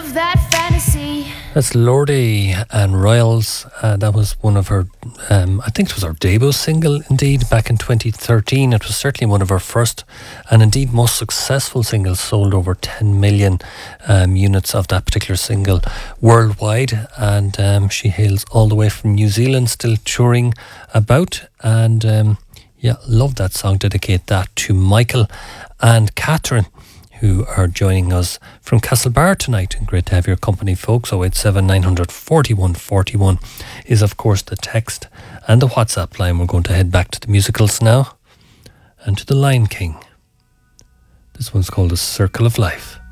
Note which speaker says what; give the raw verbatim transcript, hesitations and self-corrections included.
Speaker 1: of that fantasy.
Speaker 2: That's Lordi and Royals. Uh, that was one of her, um, I think it was her debut single, indeed, back in twenty thirteen. It was certainly one of her first and indeed most successful singles, sold over ten million um, units of that particular single worldwide. And um, she hails all the way from New Zealand, still touring about. And um, yeah, love that song. Dedicate that to Michael and Catherine, who are joining us from Castlebar tonight. And great to have your company, folks. oh eight seven, nine hundred, forty-one forty-one is, of course, the text and the WhatsApp line. We're going to head back to the musicals now and to The Lion King. This one's called The Circle of Life.